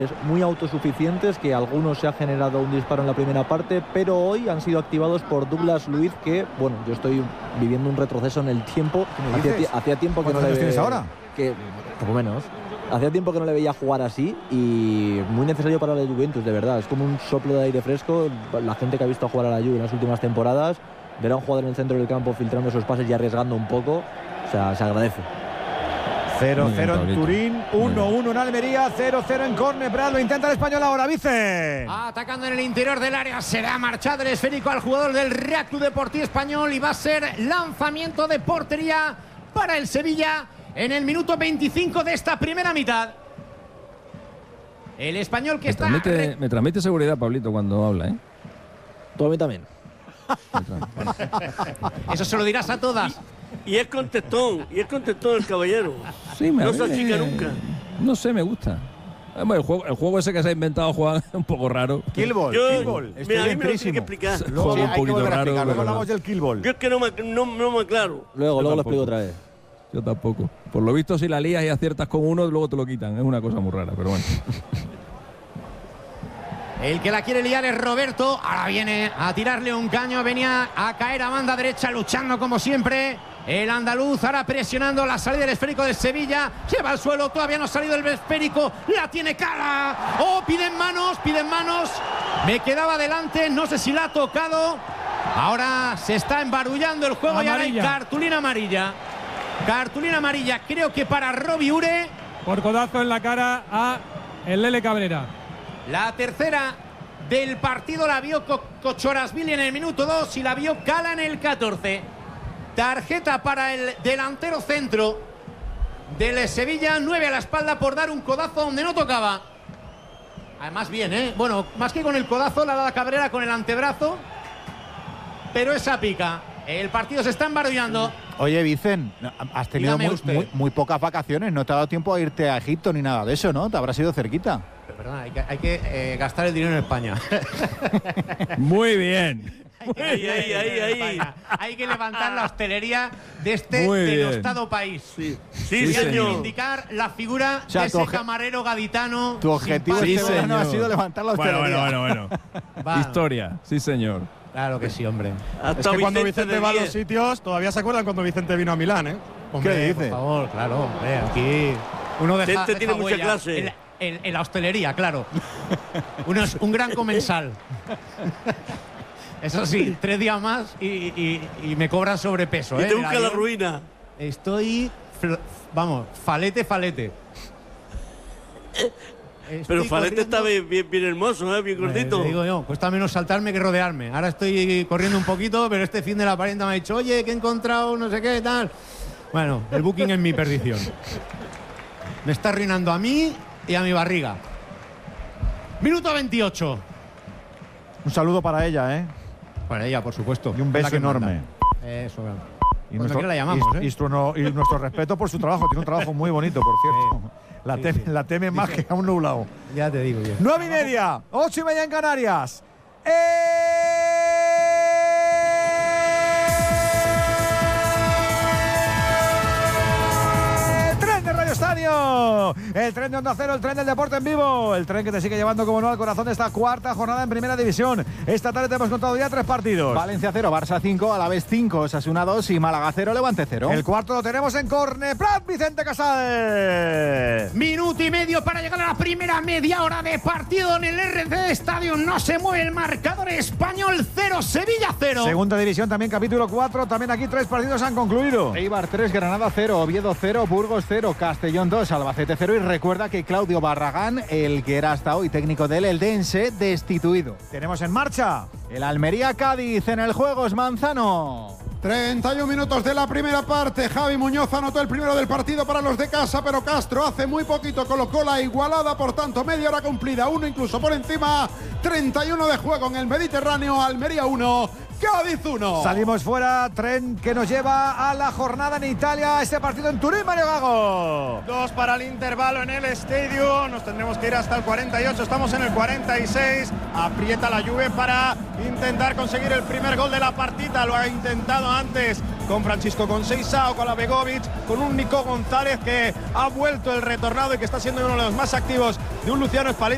muy autosuficientes, que algunos se ha generado un disparo en la primera parte, pero hoy han sido activados por Douglas Luiz, que, bueno, yo estoy viviendo un retroceso en el tiempo. Hacía tiempo que no le veía. ¿Tienes ahora? Que, poco menos. Hacía tiempo que no le veía jugar así y muy necesario para la Juventus, de verdad. Es como un soplo de aire fresco. La gente que ha visto jugar a la Juve en las últimas temporadas, ver a un jugador en el centro del campo filtrando esos pases y arriesgando un poco, o sea, se agradece. 0-0 en Turín, 1-1 en Almería, 0-0 en córner. Brad, lo intenta el español ahora, Vicen. Atacando en el interior del área, se le ha marchado el esférico al jugador del Real Club Deportivo Español y va a ser lanzamiento de portería para el Sevilla en el minuto 25 de esta primera mitad. El español que me transmite seguridad, Pablito, cuando habla, ¿eh? Tú a mí también. Eso se lo dirás a todas. Y es contestón el caballero. Sí, no se achica nunca. No sé, me gusta. Bueno, el juego ese que se ha inventado, Juan, es un poco raro. Killball. Estoy a mí me lo tiene que explicar. Luego un poquito raro. Luego hablamos del Killball. Yo es que no me aclaro. Luego lo explico otra vez. Yo tampoco. Por lo visto, si la lías y aciertas con uno, luego te lo quitan. Es una cosa muy rara, pero bueno. El que la quiere liar es Roberto. Ahora viene a tirarle un caño. Venía a caer a banda derecha, luchando como siempre. El andaluz ahora presionando la salida del esférico de Sevilla. Se va al suelo, todavía no ha salido el esférico. La tiene cara. Oh, piden manos. Me quedaba delante, no sé si la ha tocado. Ahora se está embarullando el juego. Amarilla. Y ahora hay cartulina amarilla. Cartulina amarilla, creo que para Robbie Ure. Por codazo en la cara a el Lele Cabrera. La tercera del partido la vio Cochorasvili en el minuto 2 y la vio Cala en el 14. Tarjeta para el delantero centro del Sevilla, 9 a la espalda por dar un codazo donde no tocaba. Además bien, bueno, más que con el codazo la da Cabrera con el antebrazo, pero esa pica. El partido se está embarullando. Oye, Vicen, has tenido muy pocas vacaciones, no te ha dado tiempo a irte a Egipto ni nada de eso, ¿no? Te habrás ido cerquita. Pero perdona, hay que gastar el dinero en España. Muy bien. Ahí. Hay que levantar la hostelería de este denostado país. Sí, y señor. reivindicar la figura de ese camarero gaditano. Tu objetivo este verano ha sido levantar la hostelería. Bueno. Historia, sí, señor. Claro que sí, hombre. Es que cuando Vicente va a los sitios, todavía se acuerdan cuando Vicente vino a Milán, ¿eh? Hombre, ¿Qué dice? por favor, claro, hombre, aquí uno deja tiene mucha huella clase. En la hostelería, claro. Uno es un gran comensal. Eso sí, 3 días más y me cobran sobrepeso. Y te busca la ruina. Estoy, falete. Pero Falete está bien hermoso, bien gordito. Digo yo, cuesta menos saltarme que rodearme. Ahora estoy corriendo un poquito, pero este fin de la parienta me ha dicho, oye, que he encontrado no sé qué, tal. Bueno, el booking es mi perdición. Me está arruinando a mí y a mi barriga. Minuto 28. Un saludo para ella, ¿eh? Para ella, por supuesto. Y un beso enorme. Eso, claro. Y nuestro, la llamamos, y nuestro respeto por su trabajo. Tiene un trabajo muy bonito, por cierto. La teme más que a un nublado. Ya te digo yo. 9:30, 8:30 en Canarias. ¡Tren de Radio Estadio! El tren de Onda Cero, el tren del deporte en vivo. El tren que te sigue llevando, como no, al corazón de esta cuarta jornada en Primera División. Esta tarde te hemos contado ya 3 partidos. Valencia 0, Barça 5, Alavés 5, Osasuna 2 y Málaga 0, Levante 0. El cuarto lo tenemos en Corneplat, Vicente Casal. Minuto y medio para llegar a la primera media hora de partido en el RC Estadio. No se mueve el marcador. Español 0, Sevilla 0. Segunda división, también capítulo 4. También aquí 3 partidos han concluido. Eibar 3, Granada 0, Oviedo 0, Burgos 0, Castellón 2, Albacete 0. Y recuerda que Claudio Barragán, el que era hasta hoy técnico del Eldense, destituido. Tenemos en marcha el Almería-Cádiz. En el juego es Manzano. 31 minutos de la primera parte. Javi Muñoz anotó el primero del partido para los de casa, pero Castro hace muy poquito colocó la igualada, por tanto media hora cumplida, 1 incluso por encima. 31 de juego en el Mediterráneo. Almería 1, Cádiz 1. Salimos fuera, tren que nos lleva a la jornada en Italia. Este partido en Turín, Mario Gago. 2 para el intervalo en el estadio. Nos tendremos que ir hasta el 48. Estamos en el 46. Aprieta la Juve para intentar conseguir el primer gol de la partida. Lo ha intentado antes con Francisco Conceição, con la Begovic, con un Nico González que ha vuelto el retornado y que está siendo uno de los más activos de un Luciano Spalletti